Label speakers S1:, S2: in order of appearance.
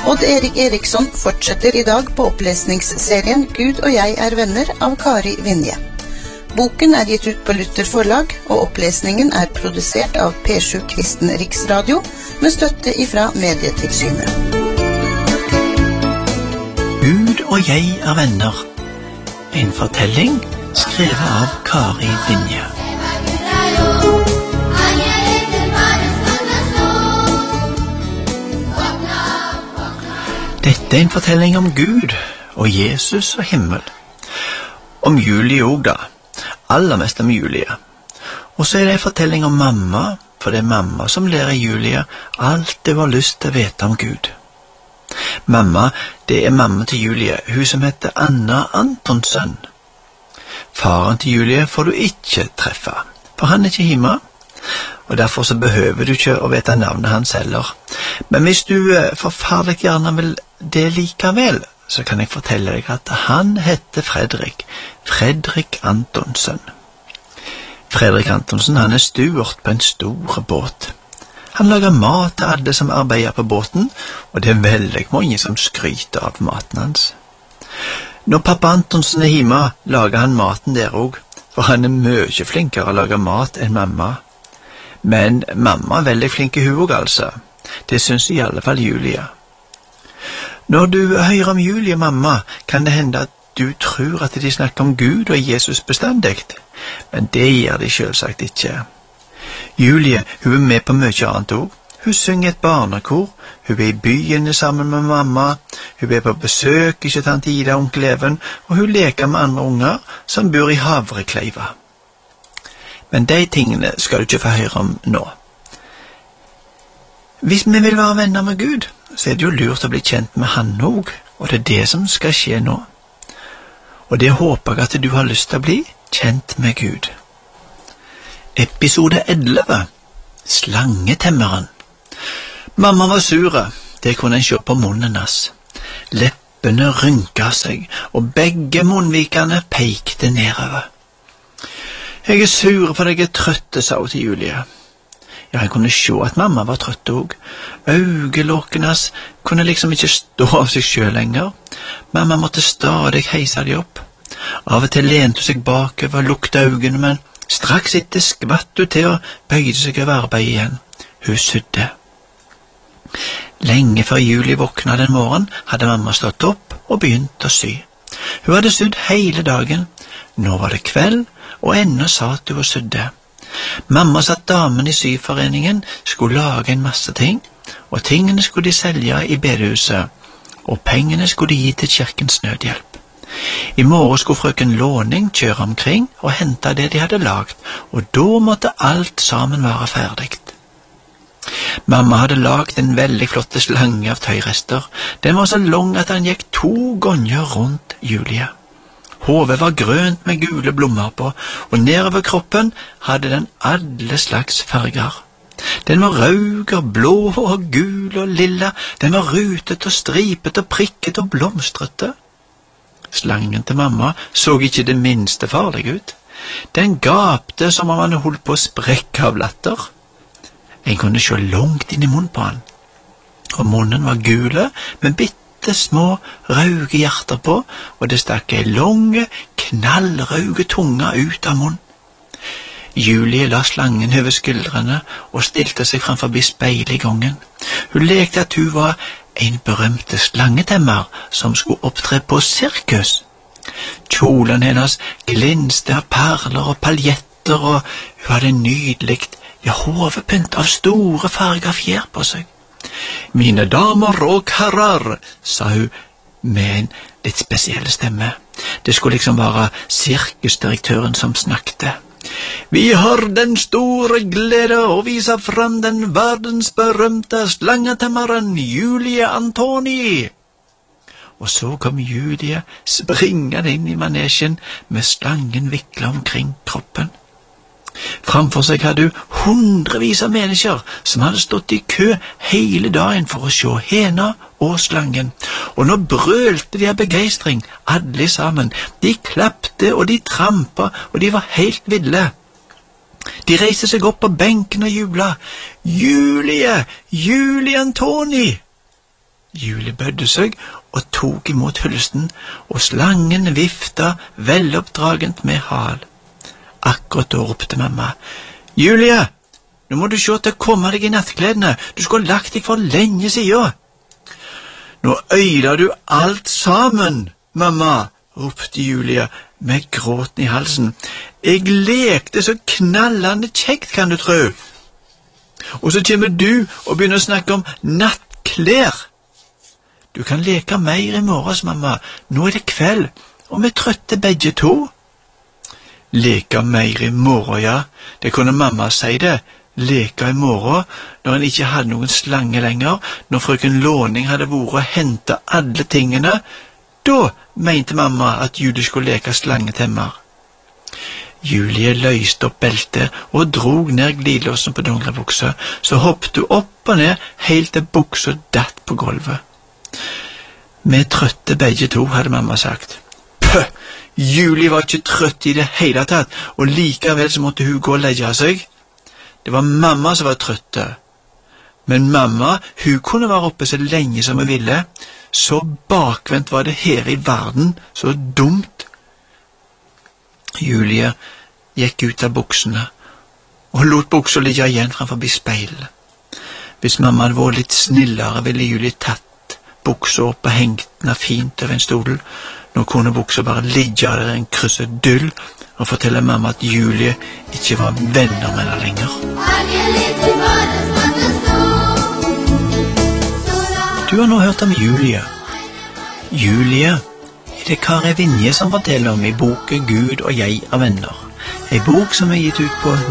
S1: Odd Erik Eriksson fortsetter I dag på opplesningsserien Gud og jeg venner av Kari Vinje. Boken gitt ut på Luther Forlag, og opplesningen produsert av P7 Kristen Riksradio med støtte ifra Medietilsynet.
S2: Gud og jeg venner. En fortelling skrevet av Kari Vinje. Dette en fortelling om Gud og Jesus og himmel. Om Julie også da. Aller mest om Julie. Og så det en fortelling om mamma, for det mamma som lærer Julie alt det var lyst til å vite om Gud. Mamma, det mamma til Julie, hun som heter Anna Antonsen. Faren til Julie får du ikke treffe, for han ikke hjemme, og derfor så behøver du ikke å vite navnet hans heller. Men hvis du forferdelig gjerne vil det likevel, så kan jeg fortelle deg at han heter Fredrik Antonsen. Fredrik Antonsen, han steward på en stor båt. Han lager mat til alle som arbeider på båten, og det veldig mange som skryter av maten hans. Når pappa Antonsen hjemme, lager han maten der også, for han mye flinkere å lage mat enn mamma. Men mamma veldig flinke hun også, altså. Det synes I alle fall Julie. Når du hører om Julie og mamma, kan det hende at du tror at de snakker om Gud og Jesus bestandig, men det gjør de selvsagt ikke. Julie, hun med på mye annet også. Hun synger et barnekor, hun I byen sammen med mamma, hun på besøk ikke tante Ida og onkel Even, og hun leker med andre unger som bor I Havrekleiva. Men de tingene skal du ikke få høre om nå. Hvis vi vil være venner med Gud, så det jo lurt å bli kjent med han også, og det det som skal skje nå. Og det håper jeg at du har lyst til å bli kjent med Gud. Episode 11. Slangetemmeren. Mamma var sure, det kunne en se på munnen hans. Leppene rynket seg, og begge munnvikene pekte nedover. Jeg sur for jeg trøtte, sa hun til Julie. Ja, jeg kunne se at mamma var trøtt også. Øyelåkene hans kunne liksom ikke stå av seg selv lenger. Mamma måtte stadig heise de opp. Av og til lente hun seg bakover og lukte øynene, men straks etter skvatt hun til og bøyde seg over arbeid igjen. Hun sydde. Lenge før Julie våkna den morgen, hadde mamma stått opp og begynt å sy. Hun hadde sydd hele dagen. Nå var det kveld, og ennå satt hun og sydde. Mamma sa at damene I syforeningen skulle lage en masse ting, og tingene skulle de selge I bedehuset, og pengene skulle de gi til kirkens nødhjelp. I morgen skulle frøken Låning kjøre omkring og hente det de hadde lagt, og da måtte alt sammen være ferdig. Mamma hadde lagt en veldig flotte slange av tøyrester. Den var så lang at den gikk 2 ganger rundt Julie. Hovet var grønt med gule blommer på, og nedover kroppen hadde den alle slags farger. Den var rød og blå og gul og lilla, den var rutet og stripet og prikket og blomstrete. Slangen til mamma så ikke det minste farlig ut. Den gapte som om han holdt på å sprekke av latter. En kunne se langt inn I munnen på han, og munnen var gule med bitte små røde hjerter på, og det stakk en lange, knallrøde tunga ut av munnen. Julie la slangen over skuldrene og stilte seg framfor speilet I gangen. Hun lekte at hun var en berømte slangetemmer som skulle opptre på sirkus. Kjolen hennes glinste av perler og paljetter, og hun hadde nydelig hovedpynt av store farger fjær på seg. «Mine damer og herrer», sa hun med en litt spesiell stemme. Det skulle liksom være sirkusdirektøren som snakket. «Vi har den store glede å vise fram den verdensberømte slangetemmeren Julie Antoni.» Og så kom Julie springende inn I manesjen med slangen viklet omkring kroppen. Framfor seg hadde hun hundrevis av mennesker som hadde stått I kø hele dagen for å se hena og slangen. Og nå brølte de av begeistring, alle sammen. De klappte og de trampa, og de var helt ville. De reiste seg opp på benken og jubla. «Julie! Julie Antoni!» Julie bødde seg og tok imot hyllesten, og slangen vifta veloppdragent med hal. Akkurat da ropte mamma: «Julie, nå må du se til å komme deg i nattkledene, du skulle ha lagt deg for lenge siden.» «Nå øyler du alt sammen, mamma», ropte Julie med gråten i halsen. «Jeg lekte så knallende kjekt, kan du tro. Og så kommer du og begynner å snakke om nattklær. Du kan leke mer i morges, mamma. Nå er det kveld, og vi er trøtte begge to.» Leke mer i morgen, ja. Det kunne mamma si det. Leke i morgen, når en ikke hadde noen slange lenger, når frøken Låning hadde vært og hentet alle tingene. Da mente mamma at Julie skulle leke slangetemmer. Julie løste opp beltet og drog ned glidelåsen på dongeribuksa, så hoppet hun opp og ned helt til buksa datt på gulvet. «Vi er trøtte begge to», hadde mamma sagt. Pøh! Julie var ikke trøtt i det hele tatt, og likevel så måtte hun gå og legge seg. Det var mamma som var trøtte. Men mamma, hun kunne være oppe så lenge som hun ville. Så bakvendt var det her i verden, så dumt. Julie gikk ut av buksene, og lot buksa ligge igjen framfor speilet. Hvis mamma hadde vært litt snillere, ville Julie tatt buksa opp og hengt den fint over en stol. Nå kunne buksa bare ligge der en krysset dull og fortelle mamma at Julie ikke var venner med henne lenger. Du har nå hørt om Julie. Julie er det Kari Vinje som forteller om i boken Gud og jeg er venner. En bok som er gitt ut på